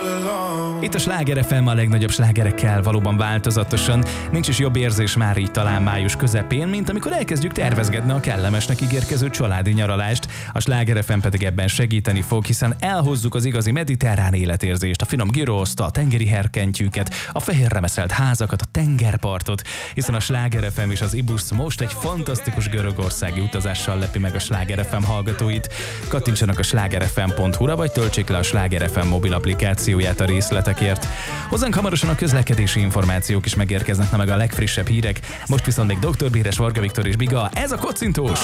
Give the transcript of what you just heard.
Itt a Sláger FM a legnagyobb slágerekkel, valóban változatosan. Nincs is jobb érzés már így talán május közepén, mint amikor elkezdjük tervezgetni a kellemesnek ígérkező családi nyaralást. A Sláger FM pedig ebben segíteni fog, hiszen elhozzuk az igazi mediterrán életérzést, a finom giroszt, a tengeri herkentyűket, a fehér remeszelt házakat, a tengerpartot, hiszen a Sláger FM és az Ibusz most egy fantasztikus görögországi utazással lepi meg a Sláger FM hallgatóit. Kattintsanak a slágerfm.hu-ra, vagy töltsék le a Sláger FM mobil applikációját a részletekért. Hozzánk hamarosan a közlekedési információk is megérkeznek, na meg a legfrissebb hírek. Most viszont még Dr. Béres, Varga Viktor és Biga, ez a Kocintós!